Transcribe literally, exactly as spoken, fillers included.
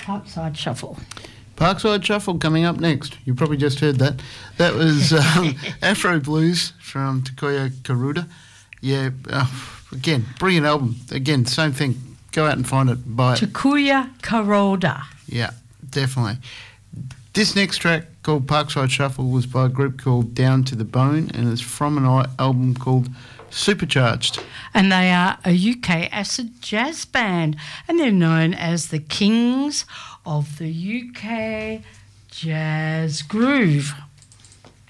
Parkside Shuffle. Parkside Shuffle coming up next. You probably just heard that. That was um, Afro Blues from Takuya Karuda. Yeah, uh, again, brilliant album. Again, same thing. Go out and find it. Buy it. Takuya Karuda. Yeah, definitely. This next track, called Parkside Shuffle, was by a group called Down to the Bone, and it's from an i- album called Supercharged. And they are a U K acid jazz band, and they're known as the Kings of the U K Jazz Groove.